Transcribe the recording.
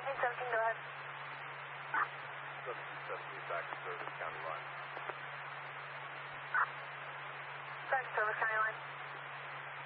817, go ahead. 727 back to service, county line. Back to service, county line.